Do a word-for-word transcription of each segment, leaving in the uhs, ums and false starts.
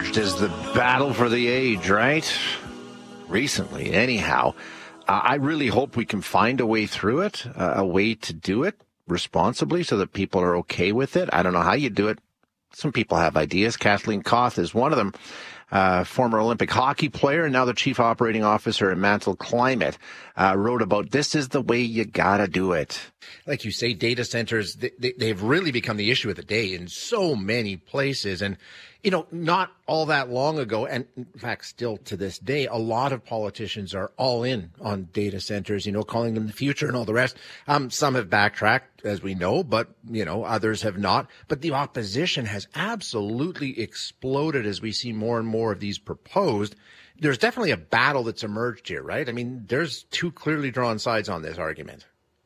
emerged as the battle for the age, right? Recently, anyhow. Uh, I really hope we can find a way through it, uh, a way to do it responsibly so that people are okay with it. I don't know how you do it. Some people have ideas. Kathleen Koth is one of them. Uh, former Olympic hockey player and now the chief operating officer at Mantle Climate, uh, wrote about this is the way you gotta do it. Like you say, data centers, they, they, they've really become the issue of the day in so many places. And, you know, not all that long ago, and in fact, still to this day, a lot of politicians are all in on data centers, you know, calling them the future and all the rest. Um, some have backtracked, as we know, but, you know, others have not. But the opposition has absolutely exploded as we see more and more of these proposed. There's definitely a battle that's emerged here, right? I mean, there's two clearly drawn sides on this argument.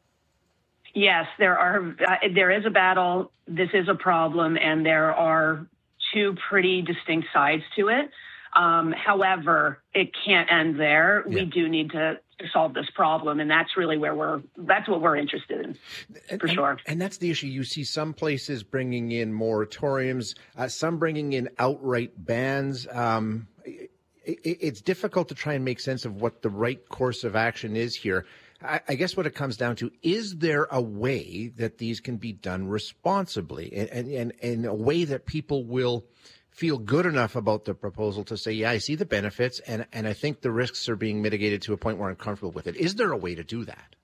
Yes, there are. Uh, there is a battle. This is a problem, and there are two pretty distinct sides to it. Um, however, it can't end there. Yeah. We do need to, to solve this problem, and that's really where we're. That's what we're interested in, and, for and, sure. And that's the issue. You see some places bringing in moratoriums, uh, some bringing in outright bans. Um, it, it, it's difficult to try and make sense of what the right course of action is here. I guess what it comes down to, is there a way that these can be done responsibly and, and, and in a way that people will feel good enough about the proposal to say, yeah, I see the benefits and, and I think the risks are being mitigated to a point where I'm comfortable with it. Is there a way to do that?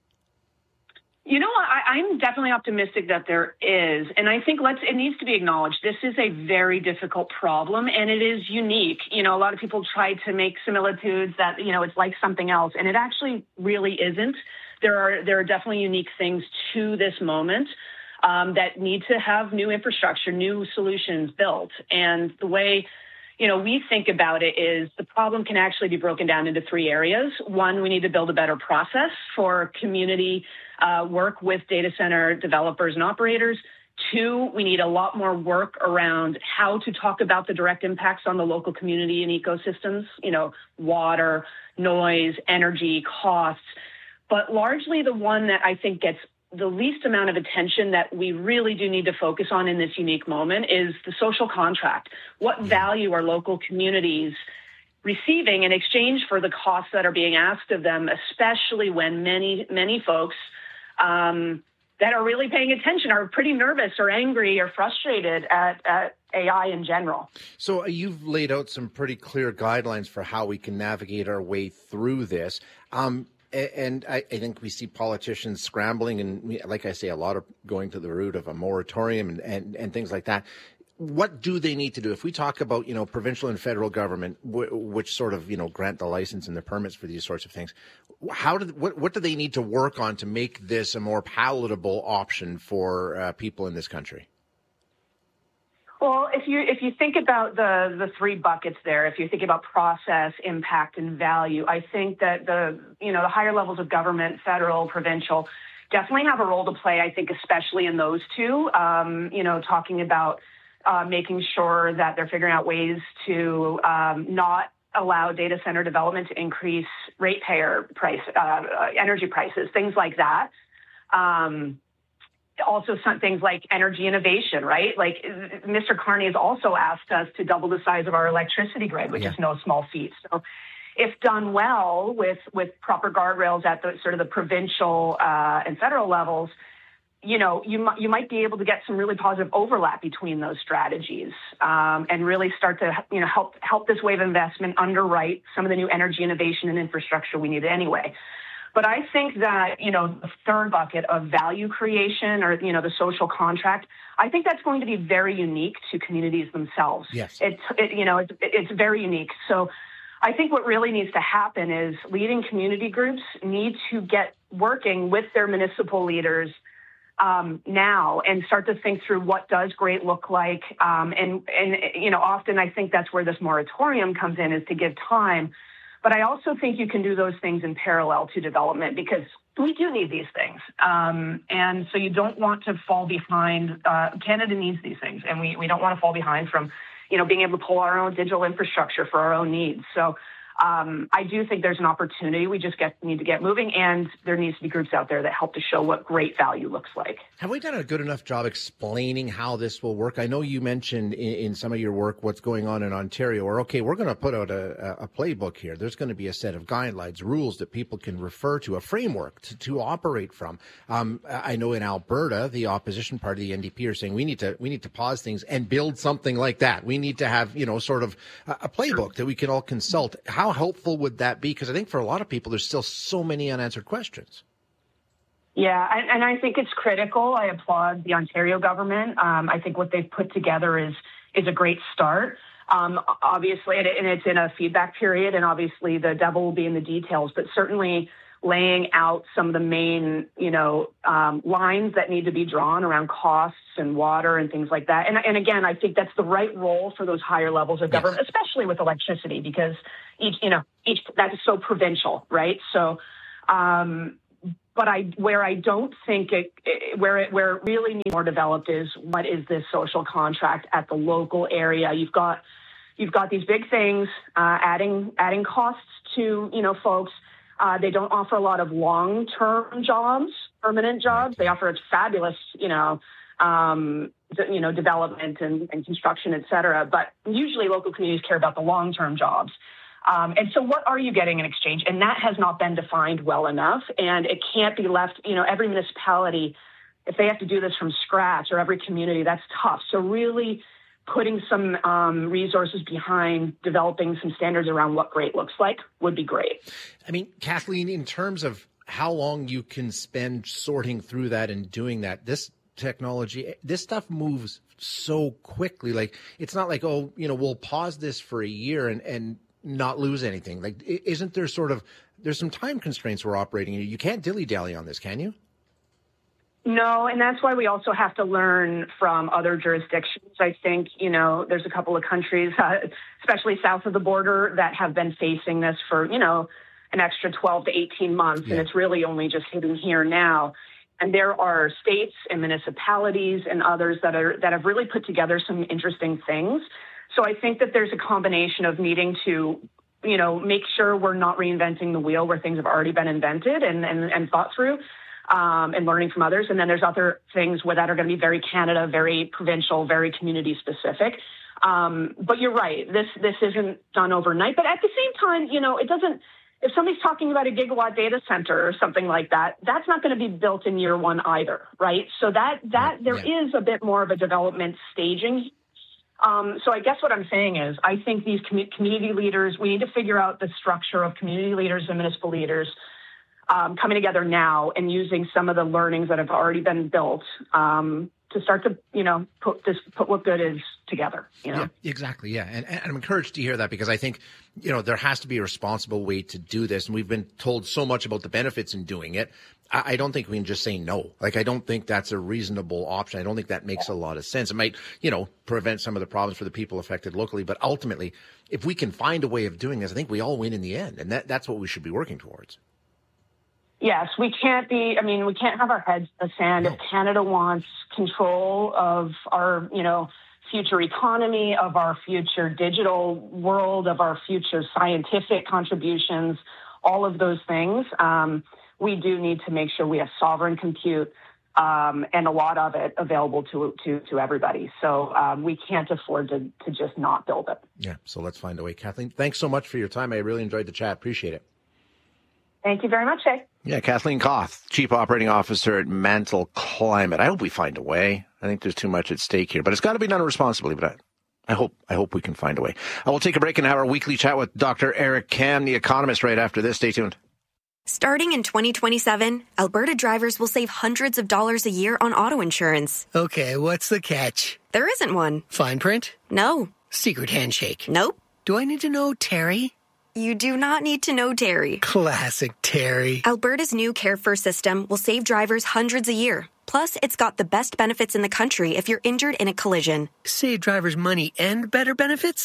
You know, I, I'm definitely optimistic that there is. And I think let's, it needs to be acknowledged. This is a very difficult problem and it is unique. You know, a lot of people try to make similitudes that, you know, it's like something else. And it actually really isn't. There are, there are definitely unique things to this moment um, that need to have new infrastructure, new solutions built. And the way, you know, we think about it is the problem can actually be broken down into three areas. One, we need to build a better process for community uh, work with data center developers and operators. Two, we need a lot more work around how to talk about the direct impacts on the local community and ecosystems, you know, water, noise, energy, costs. But largely the one that I think gets the least amount of attention that we really do need to focus on in this unique moment is the social contract. What value are local communities receiving in exchange for the costs that are being asked of them, especially when many, many folks um, that are really paying attention are pretty nervous or angry or frustrated at, at A I in general. So you've laid out some pretty clear guidelines for how we can navigate our way through this. Um, And I, I think we see politicians scrambling and, like I say, a lot of going to the route of a moratorium and, and, and things like that. What do they need to do? If we talk about, you know, provincial and federal government, w- which sort of, you know, grant the license and the permits for these sorts of things, how do, what, what do they need to work on to make this a more palatable option for uh, people in this country? Well, if you if you think about the the three buckets there, if you think about process, impact, and value, I think that the you know the higher levels of government, federal, provincial, definitely have a role to play. I think especially in those two, um, you know, talking about uh, making sure that they're figuring out ways to um, not allow data center development to increase ratepayer price, uh, energy prices, things like that. Um, Also, some things like energy innovation, right? Like Mister Carney has also asked us to double the size of our electricity grid, which yeah. is no small feat. So if done well with, with proper guardrails at the sort of the provincial uh, and federal levels, you know, you, m- you might be able to get some really positive overlap between those strategies um, and really start to, you know, help, help this wave of investment underwrite some of the new energy innovation and infrastructure we need anyway. But I think that, you know, the third bucket of value creation or, you know, the social contract, I think that's going to be very unique to communities themselves. Yes. It's, it, you know, it's, it's very unique. So I think what really needs to happen is leading community groups need to get working with their municipal leaders um, now and start to think through what does great look like. Um, and, and, you know, often I think that's where this moratorium comes in, is to give time. But I also think you can do those things in parallel to development because we do need these things. Um, and so you don't want to fall behind. Uh, Canada needs these things, and we, we don't want to fall behind from, you know, being able to pull our own digital infrastructure for our own needs. So um, I do think there's an opportunity. We just get need to get moving, and there needs to be groups out there that help to show what great value looks like. Have we done a good enough job explaining how this will work? I know you mentioned in, in some of your work what's going on in Ontario, where, okay, we're going to put out a, a playbook here. There's going to be a set of guidelines, rules that people can refer to, a framework to, to operate from. Um, I know in Alberta, the opposition party, the N D P, are saying we need to we need to pause things and build something like that. We need to have, you know, sort of a, a playbook that we can all consult. How helpful would that be? Because I think for a lot of people, there's still so many unanswered questions. Yeah, and, and I think it's critical. I applaud the Ontario government. Um, I think what they've put together is is a great start. Um, obviously, and it's in a feedback period, and obviously the devil will be in the details, but certainly laying out some of the main, you know, um, lines that need to be drawn around costs and water and things like that. And, and again, I think that's the right role for those higher levels of government, yes. especially with electricity, because each, you know, each that is so provincial, right? So, um, but I, where I don't think it, it where it where it really needs more developed is what is this social contract at the local area? You've got you've got these big things, uh, adding adding costs to, you know, folks. Uh, they don't offer a lot of long-term jobs, permanent jobs. They offer fabulous, you know, um, d- you know, development and, and construction, et cetera. But usually local communities care about the long-term jobs. Um, and so what are you getting in exchange? And that has not been defined well enough. And it can't be left, you know, every municipality, if they have to do this from scratch, or every community, that's tough. So really putting some um, resources behind developing some standards around what great looks like would be great. I mean, Kathleen, in terms of how long you can spend sorting through that and doing that, this technology, this stuff moves so quickly. Like, it's not like, oh, you know, we'll pause this for a year and, and not lose anything. Like, isn't there sort of, there's some time constraints we're operating in. You can't dilly-dally on this, can you? No, and that's why we also have to learn from other jurisdictions. I think, you know, there's a couple of countries, uh, especially south of the border, that have been facing this for, you know, an extra twelve to eighteen months, yeah. and it's really only just hitting here now. And there are states and municipalities and others that are that have really put together some interesting things. So I think that there's a combination of needing to, you know, make sure we're not reinventing the wheel where things have already been invented and, and, and thought through. Um, and learning from others. And then there's other things where that are going to be very Canada, very provincial, very community specific. Um, but you're right. This this isn't done overnight. But at the same time, you know, it doesn't, if somebody's talking about a gigawatt data center or something like that, that's not going to be built in year one either, right? So that, that yeah. there yeah. is a bit more of a development staging. Um, so I guess what I'm saying is I think these com- community leaders, we need to figure out the structure of community leaders and municipal leaders Um, coming together now and using some of the learnings that have already been built um, to start to, you know, put this, put what good is together, you know? Yeah, exactly. Yeah. And, and I'm encouraged to hear that, because I think, you know, there has to be a responsible way to do this. And we've been told so much about the benefits in doing it. I, I don't think we can just say no. Like, I don't think that's a reasonable option. I don't think that makes a lot of sense. It might, you know, prevent some of the problems for the people affected locally. But ultimately, if we can find a way of doing this, I think we all win in the end. And that, that's what we should be working towards. Yes, we can't be, I mean, we can't have our heads in the sand. No. If Canada wants control of our, you know, future economy, of our future digital world, of our future scientific contributions, all of those things, um, we do need to make sure we have sovereign compute um, and a lot of it available to to, to everybody. So um, we can't afford to, to just not build it. Yeah, so let's find a way. Kathleen, thanks so much for your time. I really enjoyed the chat. Appreciate it. Thank you very much, Shay. Yeah, Kathleen Koth, Chief Operating Officer at Mantle Climate. I hope we find a way. I think there's too much at stake here, but it's got to be done responsibly. But I, I hope I hope we can find a way. I will take a break and have our weekly chat with Doctor Eric Kam, the economist, right after this. Stay tuned. Starting in twenty twenty-seven, Alberta drivers will save hundreds of dollars a year on auto insurance. Okay, what's the catch? There isn't one. Fine print? No. Secret handshake? Nope. Do I need to know Terry? You do not need to know Terry. Classic Terry. Alberta's new Care First system will save drivers hundreds a year. Plus, it's got the best benefits in the country if you're injured in a collision. Save drivers money and better benefits?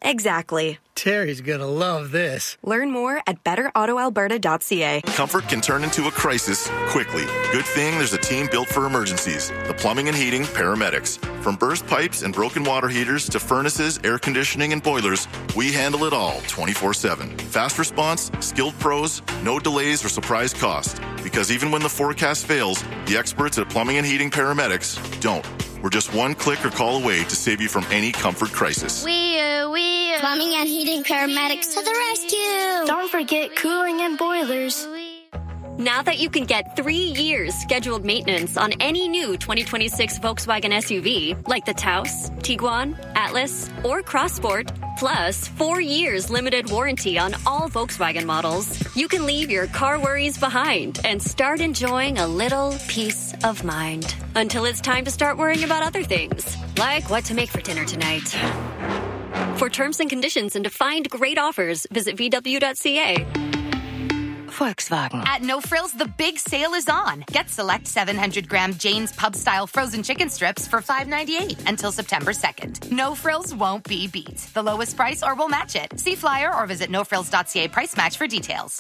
Exactly. Terry's gonna love this. Learn more at better auto alberta dot c a. Comfort can turn into a crisis quickly. Good thing there's a team built for emergencies. The Plumbing and Heating Paramedics. From burst pipes and broken water heaters to furnaces, air conditioning, and boilers, we handle it all twenty-four seven. Fast response, skilled pros, no delays or surprise cost. Because even when the forecast fails, the experts at Plumbing and Heating Paramedics don't. We're just one click or call away to save you from any comfort crisis. We, uh, we, uh, Plumbing and Heating Paramedics to the rescue. Don't forget cooling and boilers. Now that you can get three years scheduled maintenance on any new twenty twenty-six Volkswagen S U V, like the Taos, Tiguan, Atlas, or Crossport, plus four years limited warranty on all Volkswagen models, you can leave your car worries behind and start enjoying a little peace of mind. Until it's time to start worrying about other things, like what to make for dinner tonight. For terms and conditions and to find great offers, visit v w dot c a. Volkswagen. At No Frills, the big sale is on. Get select seven hundred gram Jane's Pub-style frozen chicken strips for five ninety-eight until September second. No Frills won't be beat. The lowest price or we'll match it. See flyer or visit no frills dot c a price match for details.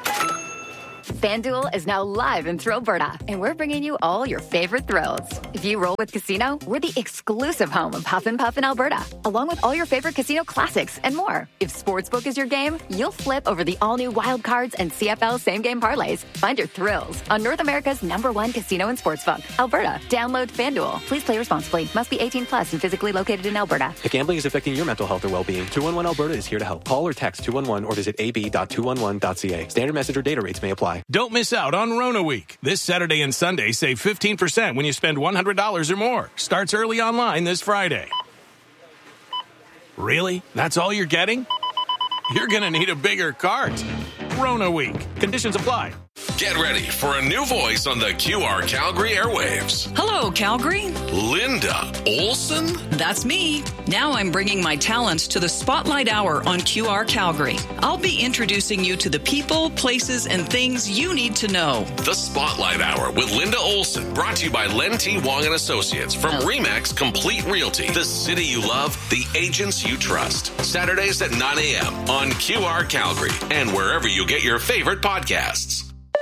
FanDuel is now live in Thrillberta, and we're bringing you all your favorite thrills. If you roll with Casino, we're the exclusive home of Huff and Puff in Alberta, along with all your favorite casino classics and more. If Sportsbook is your game, you'll flip over the all-new Wild Cards and C F L same-game parlays. Find your thrills on North America's number one casino and sportsbook, Alberta. Download FanDuel. Please play responsibly. Must be eighteen plus and physically located in Alberta. If gambling is affecting your mental health or well-being, two one one Alberta is here to help. Call or text two one one or visit a b dot two one one dot c a. Standard message or data rates may apply. Don't miss out on Rona Week. This Saturday and Sunday, save fifteen percent when you spend one hundred dollars or more. Starts early online this Friday. Really? That's all you're getting? You're going to need a bigger cart. Rona Week. Conditions apply. Get ready for a new voice on the Q R Calgary airwaves. Hello, Calgary. Linda Olson? That's me. Now I'm bringing my talents to the Spotlight Hour on Q R Calgary. I'll be introducing you to the people, places, and things you need to know. The Spotlight Hour with Linda Olson, brought to you by Len T. Wong and Associates from oh. RE/MAX Complete Realty. The city you love, the agents you trust. Saturdays at nine a.m. on Q R Calgary and wherever you get your favorite podcasts.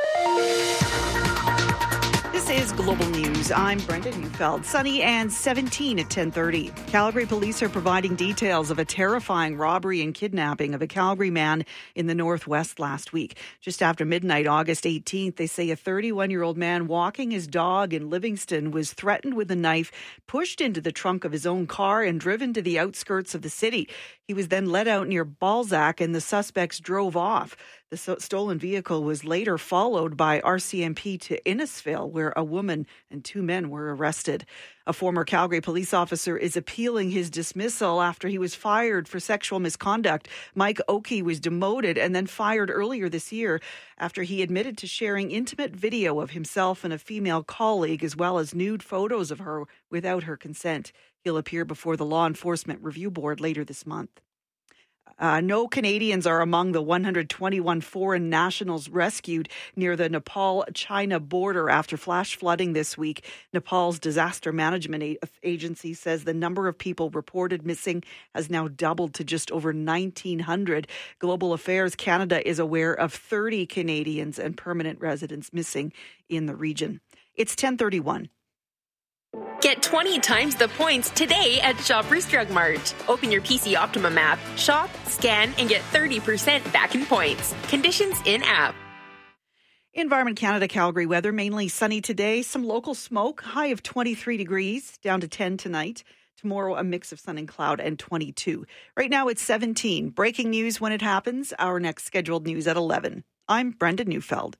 This is Global News. I'm Brenda Neufeld. Sunny and seventeen at ten thirty. Calgary police are providing details of a terrifying robbery and kidnapping of a Calgary man in the Northwest last week. Just after midnight, August eighteenth, they say a thirty-one-year-old man walking his dog in Livingston was threatened with a knife, pushed into the trunk of his own car, and driven to the outskirts of the city. He was then let out near Balzac, and the suspects drove off. The so- stolen vehicle was later followed by R C M P to Innisfil, where a woman and two men were arrested. A former Calgary police officer is appealing his dismissal after he was fired for sexual misconduct. Mike Oakey was demoted and then fired earlier this year after he admitted to sharing intimate video of himself and a female colleague, as well as nude photos of her without her consent. He'll appear before the Law Enforcement Review Board later this month. Uh, no Canadians are among the one hundred twenty-one foreign nationals rescued near the Nepal-China border after flash flooding this week. Nepal's Disaster Management A- Agency says the number of people reported missing has now doubled to just over nineteen hundred. Global Affairs Canada is aware of thirty Canadians and permanent residents missing in the region. It's ten thirty-one. Get twenty times the points today at Shoppers Drug Mart. Open your P C Optimum app, shop, scan, and get thirty percent back in points. Conditions in-app. Environment Canada Calgary weather, mainly sunny today. Some local smoke, high of twenty-three degrees, down to ten tonight. Tomorrow, a mix of sun and cloud and twenty-two. Right now, it's seventeen. Breaking news when it happens. Our next scheduled news at eleven. I'm Brenda Neufeld.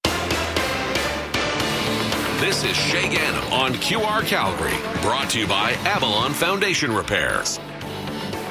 This is Shay Gannon on Q R Calgary, brought to you by Avalon Foundation Repairs.